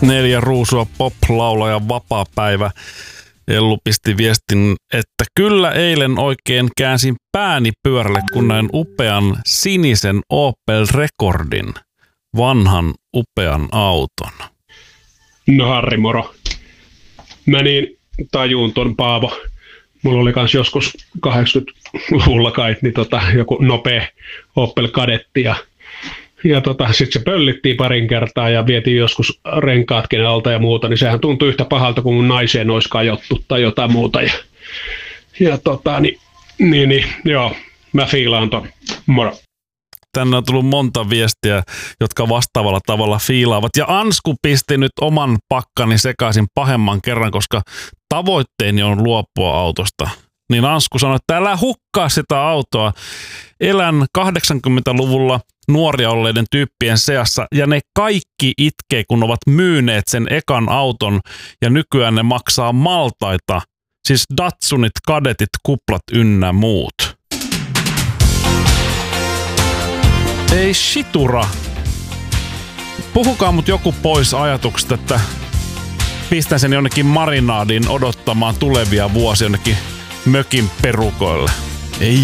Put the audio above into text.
4 ruusua pop-laulajan vapaapäivä. Ellu pisti viestin, että kyllä eilen oikein käänsin pääni pyörälle, kun näin upean sinisen Opel Recordin, vanhan upean auton. No Harri, moro. Mä niin tajuun ton Paavo. Mulla oli kans joskus 80-luvulla kai niin joku nopea Opel Kadetti ja sit se pöllittiin parin kertaa ja vietiin joskus renkaatkin alta ja muuta, niin sehän tuntui yhtä pahalta kuin mun naiseen olisi kajottu tai jotain muuta. Joo, mä fiilaan ton. Moro. Tänne on tullut monta viestiä, jotka vastaavalla tavalla fiilaavat. Ja Ansku pisti nyt oman pakkani sekaisin pahemman kerran, koska tavoitteeni on luopua autosta. Niin Ansku sanoi, että älä hukkaa sitä autoa. Elän 80-luvulla nuoria olleiden tyyppien seassa ja ne kaikki itkee, kun ovat myyneet sen ekan auton ja nykyään ne maksaa maltaita. Siis Datsunit, Kadetit, Kuplat ynnä muut. Ei shitura. Puhukaa mut joku pois ajatuksesta, että pistän sen jonnekin marinaadiin odottamaan tulevia vuosia jonnekin mökin perukoille. Ei